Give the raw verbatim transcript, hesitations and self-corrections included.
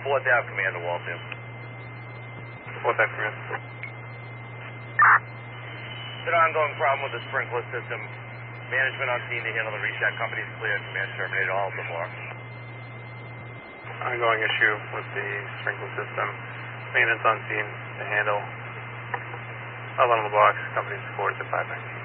fourth Ave, Commander Walton. fourth Ave, Commander. Been an ongoing problem with the sprinkler system. Management on scene to handle the reset. Company's clear. Command terminated all of the bar. Ongoing issue with the sprinkler system. Maintenance on scene to handle. All on the box. Company's quarters at five nineteen.